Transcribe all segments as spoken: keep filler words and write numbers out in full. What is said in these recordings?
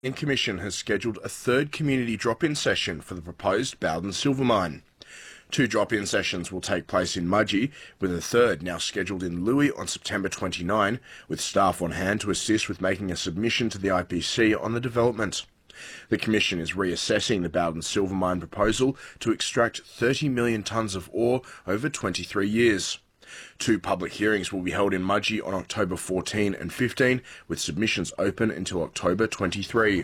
The Commission has scheduled a third community drop-in session for the proposed Bowden Silver Mine. Two drop-in sessions will take place in Mudgee, with a third now scheduled in Louis on September twenty-ninth, with staff on hand to assist with making a submission to the I P C on the development. The Commission is reassessing the Bowden Silver Mine proposal to extract thirty million tonnes of ore over twenty-three years. Two public hearings will be held in Mudgee on October fourteenth and fifteenth, with submissions open until October twenty-third.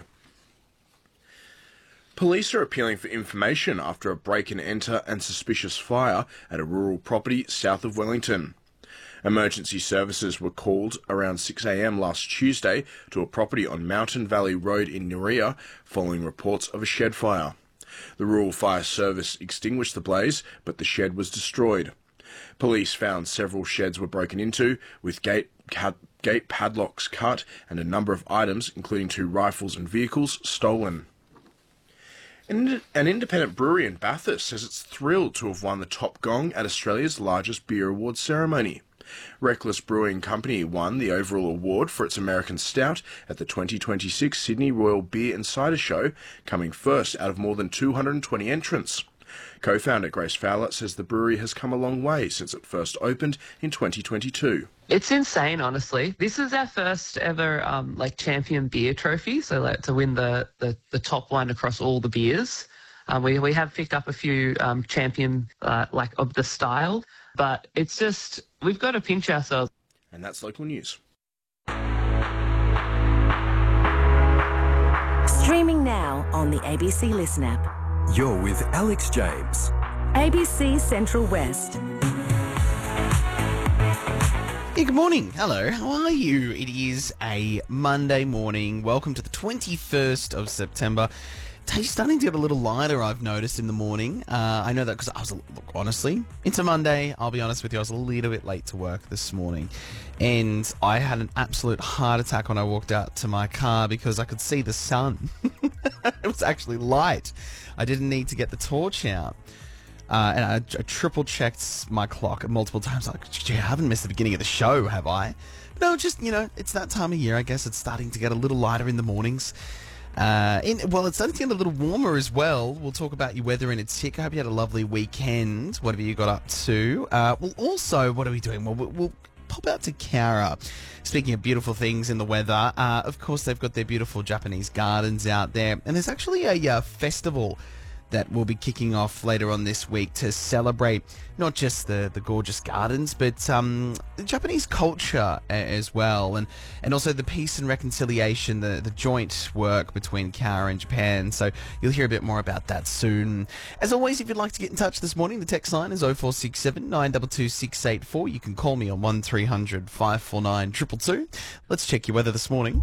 Police are appealing for information after a break-and-enter and suspicious fire at a rural property south of Wellington. Emergency services were called around six a m last Tuesday to a property on Mountain Valley Road in Nerea following reports of a shed fire. The rural fire service extinguished the blaze, but the shed was destroyed. Police found several sheds were broken into, with gate, ca- gate padlocks cut and a number of items, including two rifles and vehicles, stolen. An independent brewery in Bathurst says it's thrilled to have won the top gong at Australia's largest beer award ceremony. Reckless Brewing Company won the overall award for its American Stout at the twenty twenty-six Sydney Royal Beer and Cider Show, coming first out of more than two hundred twenty entrants. Co-founder Grace Fowler says the brewery has come a long way since it first opened in twenty twenty-two. It's insane, honestly. This is our first ever um, like champion beer trophy, so like to win the, the, the top one across all the beers. Um, we we have picked up a few um, champion uh, like of the style, but it's just we've got to pinch ourselves. And that's local news. Streaming now on the A B C Listen app. You're with Alex James. A B C Central West. Yeah, good morning. Hello, how are you? It is a Monday morning. Welcome to the twenty-first of September. Day's starting to get a little lighter, I've noticed, in the morning. Uh, I know that because I was, look, honestly, it's a Monday. I'll be honest with you, I was a little bit late to work this morning. And I had an absolute heart attack when I walked out to my car because I could see the sun. It was actually light. I didn't need to get the torch out. Uh, and I, I triple checked my clock multiple times. Like, gee, I haven't missed the beginning of the show, have I? But no, just, you know, it's that time of year. I guess it's starting to get a little lighter in the mornings. Uh, in, well, it's starting to get a little warmer as well. We'll talk about your weather in a tick. I hope you had a lovely weekend. What have you got up to? Uh, well, also, what are we doing? Well, we'll, we'll pop out to Cowra. Speaking of beautiful things in the weather, uh, of course, they've got their beautiful Japanese gardens out there. And there's actually a uh, festival that will be kicking off later on this week to celebrate not just the, the gorgeous gardens, but um, the Japanese culture a- as well, and, and also the peace and reconciliation, the, the joint work between Cowra and Japan. So you'll hear a bit more about that soon. As always, if you'd like to get in touch this morning, the text line is oh four six seven, nine two two, six eight four. You can call me on one three hundred, five four nine, two two two. Let's check your weather this morning.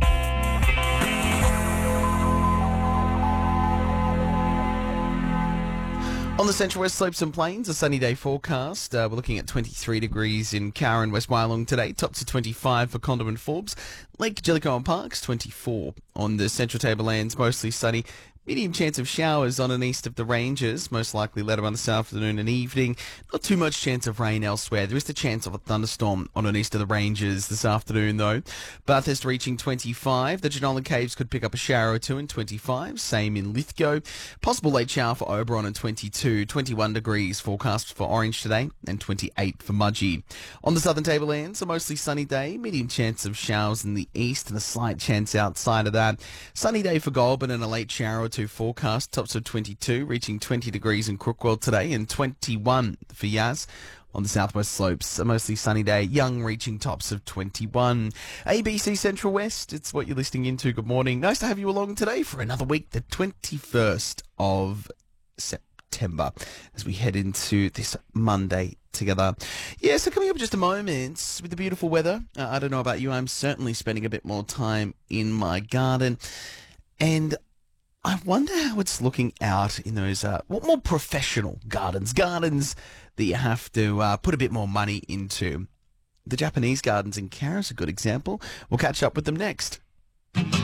On the Central West Slopes and Plains, a sunny day forecast. Uh, we're looking at twenty-three degrees in Cowra and West Wyalong today. Tops to twenty-five for Condom and Forbes. Lake Jellicoe and Parks, twenty-four. On the Central Tablelands, mostly sunny. Medium chance of showers on and east of the ranges, most likely later on this afternoon and evening. Not too much chance of rain elsewhere. There is the chance of a thunderstorm on and east of the ranges this afternoon, though. Bathurst reaching twenty-five. The Genola Caves could pick up a shower or two in twenty-five. Same in Lithgow. Possible late shower for Oberon and twenty-two. twenty-one degrees forecast for Orange today and twenty-eight for Mudgee. On the Southern Tablelands, a mostly sunny day. Medium chance of showers in the east and a slight chance outside of that. Sunny day for Goulburn and a late shower or two forecast. Tops of twenty-two, reaching twenty degrees in Crookwell today and twenty-one for Yaz. On the southwest slopes, a mostly sunny day. Young reaching tops of twenty-one. A B C Central West, it's what you're listening into. Good morning. Nice to have you along today for another week, the twenty-first of September, as we head into this Monday together. Yeah, so coming up in just a moment with the beautiful weather. Uh, I don't know about you, I'm certainly spending a bit more time in my garden. And I wonder how it's looking out in those uh, what more professional gardens, gardens that you have to uh, put a bit more money into. The Japanese gardens in Cowra is a good example. We'll catch up with them next.